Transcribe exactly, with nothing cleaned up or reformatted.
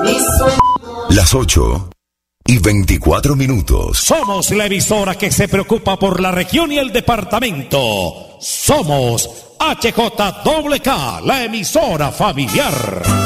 Las ocho y veinticuatro minutos. Somos la emisora que se preocupa por la región y el departamento. Somos H J K K, la emisora familiar.